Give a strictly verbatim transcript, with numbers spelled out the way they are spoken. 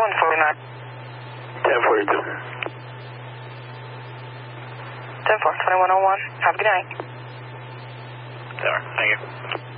one forty-nine. ten forty-two. ten four, twenty-one oh one. Have a good night. There, thank you.